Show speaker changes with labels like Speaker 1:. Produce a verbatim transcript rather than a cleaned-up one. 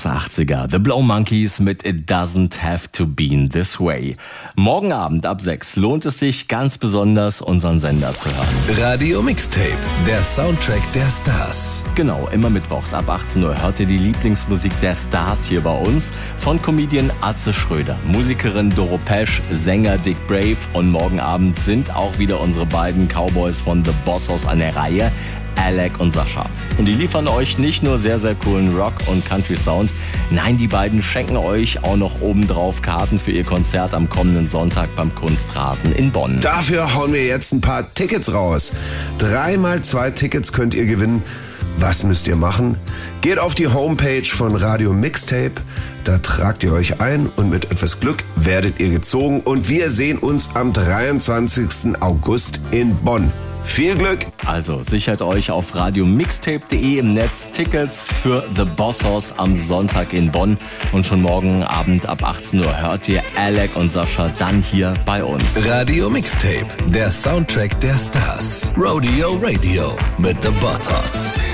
Speaker 1: Klasse achtziger. The Blow Monkeys mit It Doesn't Have to Be This Way. Morgen Abend ab sechs lohnt es sich ganz besonders, unseren Sender zu hören.
Speaker 2: Radio Mixtape, der Soundtrack der Stars.
Speaker 1: Genau, immer mittwochs ab achtzehn Uhr hört ihr die Lieblingsmusik der Stars hier bei uns. Von Comedian Atze Schröder, Musikerin Doro Pesch, Sänger Dick Brave und morgen Abend sind auch wieder unsere beiden Cowboys von The Bossos an der Reihe, Alec und Sascha. Und die liefern euch nicht nur sehr, sehr coolen Rock- und Country-Sound, nein, die beiden schenken euch auch noch obendrauf Karten für ihr Konzert am kommenden Sonntag beim Kunstrasen in Bonn.
Speaker 3: Dafür hauen wir jetzt ein paar Tickets raus. Dreimal zwei Tickets könnt ihr gewinnen. Was müsst ihr machen? Geht auf die Homepage von Radio Mixtape, da tragt ihr euch ein und mit etwas Glück werdet ihr gezogen und wir sehen uns am dreiundzwanzigsten August in Bonn. Viel Glück!
Speaker 1: Also sichert euch auf radiomixtape punkt de im Netz Tickets für The Bossos am Sonntag in Bonn. Und schon morgen Abend ab achtzehn Uhr hört ihr Alec und Sascha dann hier bei uns.
Speaker 2: Radio Mixtape, der Soundtrack der Stars. Rodeo Radio mit The Bossos.